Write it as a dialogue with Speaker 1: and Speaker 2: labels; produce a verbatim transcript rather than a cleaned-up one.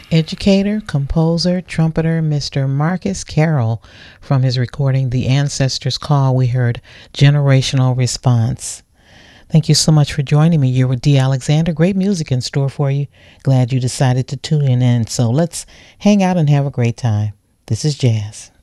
Speaker 1: Educator, composer, trumpeter Mister Marcus Carroll. From his recording The Ancestors Call, we heard Generational Response. Thank you so much for joining me. You're with Dee Alexander. Great music in store for you. Glad you decided to tune in. So let's hang out and have a great time. This is Jazz.